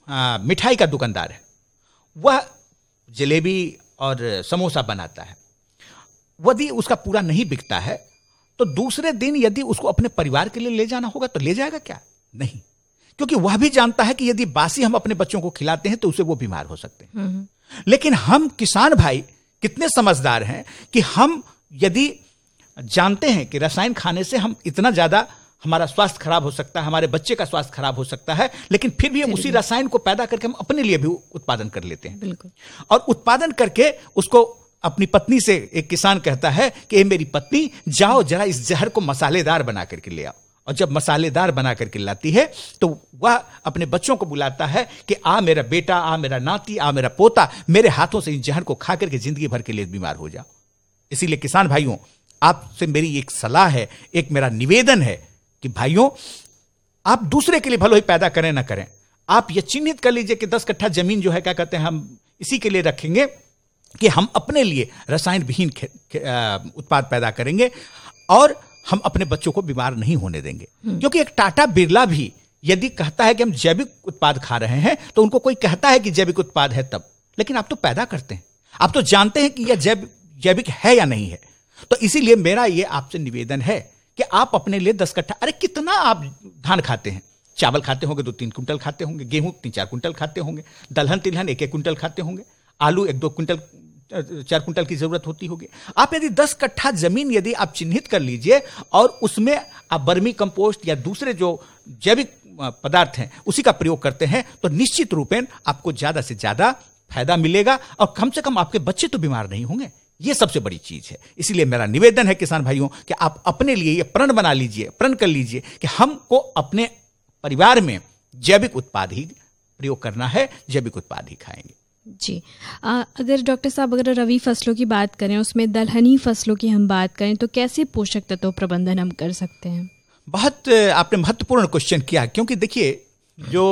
मिठाई का दुकानदार है, वह जलेबी और समोसा बनाता है, यदि उसका पूरा नहीं बिकता है तो दूसरे दिन यदि उसको अपने परिवार के लिए ले जाना होगा तो ले जाएगा क्या? नहीं, क्योंकि वह भी जानता है कि यदि बासी हम अपने बच्चों को खिलाते हैं तो उसे वो बीमार हो सकते हैं। लेकिन हम किसान भाई कितने समझदार हैं कि हम यदि जानते हैं कि रसायन खाने से हम इतना ज्यादा हमारा स्वास्थ्य खराब हो सकता है, हमारे बच्चे का स्वास्थ्य खराब हो सकता है, लेकिन फिर भी हम उसी रसायन को पैदा करके हम अपने लिए भी उत्पादन कर लेते हैं। बिल्कुल। और उत्पादन करके उसको अपनी पत्नी से, एक किसान कहता है कि ए मेरी पत्नी, जाओ जरा इस जहर को मसालेदार बना करके ले आओ। और जब मसालेदार बना करके लाती है तो वह अपने बच्चों को बुलाता है कि आ मेरा बेटा, आ मेरा नाती, आ मेरा पोता, मेरे हाथों से इस जहर को खा करके जिंदगी भर के लिए बीमार हो जाओ। इसीलिए किसान भाइयों, आपसे मेरी एक सलाह है, एक मेरा निवेदन है कि भाइयों, आप दूसरे के लिए भले ही पैदा करें ना करें, आप ये चिन्हित कर लीजिए कि 10 कट्ठा जमीन जो है, क्या कहते हैं, हम इसी के लिए रखेंगे कि हम अपने लिए रसायन विहीन उत्पाद पैदा करेंगे और हम अपने बच्चों को बीमार नहीं होने देंगे। क्योंकि एक टाटा बिरला भी यदि कहता है कि हम जैविक उत्पाद खा रहे हैं तो उनको कोई कहता है कि जैविक उत्पाद है तब, लेकिन आप तो पैदा करते हैं, आप तो जानते हैं कि यह जैविक है या नहीं है। तो इसीलिए मेरा यह आपसे निवेदन है कि आप अपने लिए 10 कट्ठा, अरे कितना आप धान खाते हैं, चावल खाते होंगे 2-3 कुंटल खाते होंगे, गेहूं 3-4 कुंटल खाते होंगे, दलहन तिलहन 1-1 कुंटल खाते होंगे, आलू 1-2 कुंटल 4 कुंटल की जरूरत होती होगी। आप यदि 10 कट्ठा जमीन यदि आप चिन्हित कर लीजिए और उसमें आप वर्मी कंपोस्ट या दूसरे जो जैविक पदार्थ हैं उसी का प्रयोग करते हैं तो निश्चित रूपेण आपको ज्यादा से ज्यादा फायदा मिलेगा और कम से कम आपके बच्चे तो बीमार नहीं होंगे। यह सबसे बड़ी चीज है। इसीलिए मेरा निवेदन है किसान भाइयों कि आप अपने लिए यह प्रण बना लीजिए, प्रण कर लीजिए कि हमको अपने परिवार में जैविक उत्पाद ही प्रयोग करना है, जैविक उत्पाद ही खाएंगे। जी, अगर डॉक्टर साहब, अगर रबी फसलों की बात करें, उसमें दलहनी फसलों की हम बात करें तो कैसे पोषक तत्व प्रबंधन हम कर सकते हैं? बहुत आपने महत्वपूर्ण क्वेश्चन किया, क्योंकि देखिए जो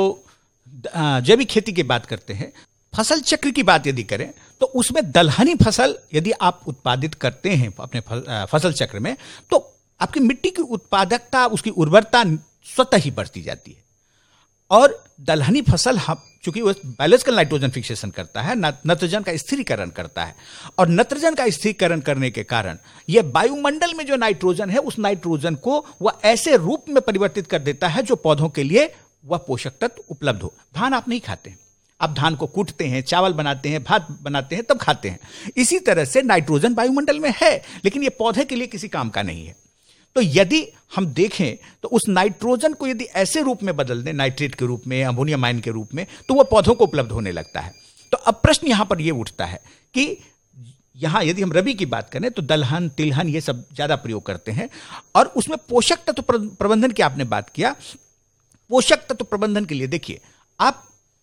जैविक खेती की बात करते हैं, फसल चक्र की बात यदि करें तो उसमें दलहनी फसल यदि आप उत्पादित करते हैं अपने फसल चक्र में तो आपकी मिट्टी की उत्पादकता, उसकी उर्वरता स्वतः ही बढ़ती जाती है। और दलहनी फसल हम चूंकि वो बायोलॉजिकल नाइट्रोजन फिक्सेशन करता है, नत्रजन का स्थिरीकरण करता है, और नत्रजन का स्थिरीकरण करने के कारण यह वायुमंडल में जो नाइट्रोजन है उस नाइट्रोजन को वह ऐसे रूप में परिवर्तित कर देता है जो पौधों के लिए वह पोषक तत्व उपलब्ध हो। धान आप नहीं खाते हैं, आप धान को कूटते हैं, चावल बनाते हैं, भात बनाते हैं, तब खाते हैं। इसी तरह से नाइट्रोजन वायुमंडल में है लेकिन यह पौधे के लिए किसी काम का नहीं है। तो यदि हम देखें तो उस नाइट्रोजन को यदि ऐसे रूप में बदल दें, नाइट्रेट के रूप में, अमोनियम आयन के रूप में, तो वह पौधों को उपलब्ध होने लगता है। तो अब प्रश्न यहां पर यह उठता है कि यहां यदि हम रबी की बात करें तो दलहन तिलहन ये सब ज्यादा प्रयोग करते हैं और उसमें पोषक तत्व प्रबंधन की आपने बात किया। पोषक तत्व प्रबंधन के लिए देखिए, आप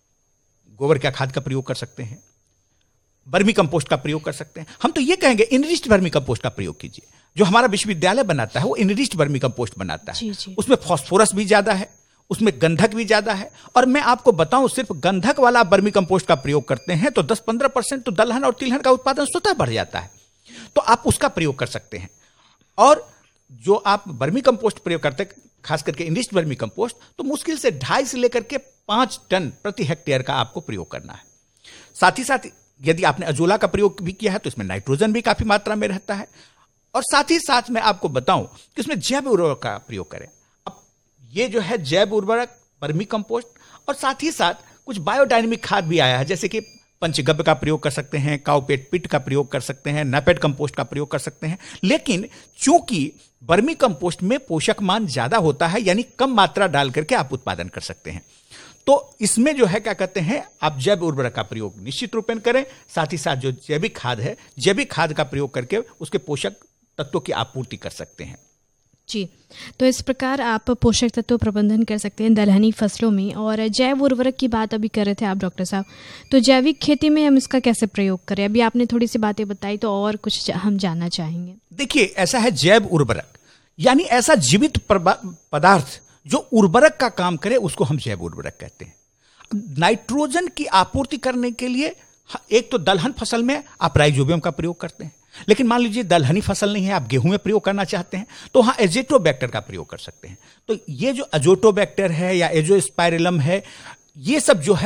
गोबर का खाद का प्रयोग कर सकते हैं, वर्मी कंपोस्ट का प्रयोग कर सकते हैं। हम तो ये कहेंगे इनरिच्ड वर्मी कंपोस्ट का प्रयोग कीजिए। जो हमारा विश्वविद्यालय बनाता है वो इनरिच्ड वर्मी कंपोस्ट बनाता है। जी। उसमें फास्फोरस भी ज्यादा है, उसमें गंधक भी ज्यादा है। और मैं आपको बताऊं, सिर्फ गंधक वाला वर्मी कंपोस्ट का प्रयोग करते हैं तो 10-15% तो दलहन और तिलहन का उत्पादन स्वतः बढ़ जाता है। तो आप उसका प्रयोग कर सकते हैं। और जो आप वर्मी कंपोस्ट प्रयोग करते हैं, खास करके इनरिच्ड वर्मी कंपोस्ट, तो मुश्किल से 2.5 से लेकर के 5 टन प्रति हेक्टेयर का आपको प्रयोग करना है। साथ ही साथ यदि आपने अजोला का प्रयोग भी किया है तो इसमें नाइट्रोजन भी काफी मात्रा में रहता है। और साथ ही साथ मैं आपको बताऊं कि इसमें जैव उर्वरक का प्रयोग करें। अब ये जो है जैव उर्वरक, वर्मी कंपोस्ट और साथ ही साथ कुछ बायोडायनेमिक खाद भी आया है, जैसे कि पंचगव्य का प्रयोग कर सकते हैं, काउपेट पिट का प्रयोग कर सकते हैं, नैपेड कंपोस्ट का प्रयोग कर सकते हैं। लेकिन चूंकि वर्मी कंपोस्ट में पोषक मान ज्यादा होता है, यानी कम मात्रा डाल करके आप उत्पादन कर सकते हैं, तो इसमें जो है क्या कहते हैं, आप जैव उर्वरक का प्रयोग निश्चित रूपेण करें। साथ ही साथ जो जैविक खाद है, जैविक खाद का प्रयोग करके उसके पोषक तत्वों की आपूर्ति कर सकते हैं। जी, तो इस प्रकार आप पोषक तत्व प्रबंधन कर सकते हैं दलहनी फसलों में। और जैव उर्वरक की बात अभी कर रहे थे आप डॉक्टर साहब, तो जैविक खेती में हम इसका कैसे प्रयोग करें? अभी आपने थोड़ी सी बातें बताई, तो और कुछ हम जानना चाहेंगे। देखिए, ऐसा है जैव उर्वरक, यानी ऐसा जीवित पदार्थ जो उर्वरक का काम करे उसको हम जैव उर्वरक कहते हैं। नाइट्रोजन की आपूर्ति करने के लिए एक तो दलहन फसल में आप राइजोबियम का प्रयोग करते हैं, लेकिन मान लीजिए दलहनी फसल नहीं है, आप गेहूं में प्रयोग करना चाहते हैं तो वहां एजोटोबैक्टर का प्रयोग कर सकते हैं। तो ये जो एजोटोबैक्टर है या एजोस्पाइरिलम है, ये सब जो है